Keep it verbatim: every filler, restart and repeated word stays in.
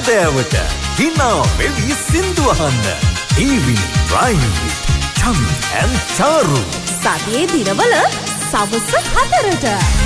හැන්දෑවට හිනා වෙවි සින්දු අහන්න. Evening Drive with Chami and Charu. සතියේ දිනවල සවස් හතරට